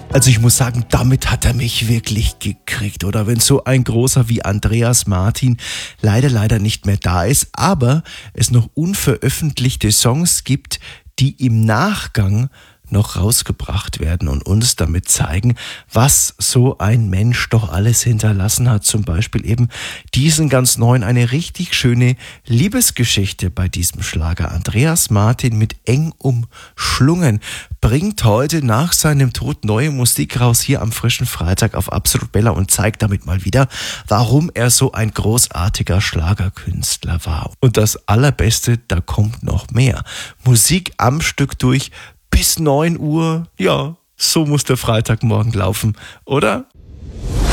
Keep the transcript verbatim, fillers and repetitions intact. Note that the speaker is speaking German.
Also ich muss sagen, damit hat er mich wirklich gekriegt. Oder wenn so ein großer wie Andreas Martin leider, leider nicht mehr da ist, aber es noch unveröffentlichte Songs gibt, die im Nachgang noch rausgebracht werden und uns damit zeigen, was so ein Mensch doch alles hinterlassen hat. Zum Beispiel eben diesen ganz neuen, eine richtig schöne Liebesgeschichte bei diesem Schlager. Andreas Martin mit Eng umschlungen bringt heute nach seinem Tod neue Musik raus hier am frischen Freitag auf Absolut Bella und zeigt damit mal wieder, warum er so ein großartiger Schlagerkünstler war. Und das Allerbeste, da kommt noch mehr. Musik am Stück durch bis neun Uhr. Ja, so muss der Freitagmorgen laufen, oder?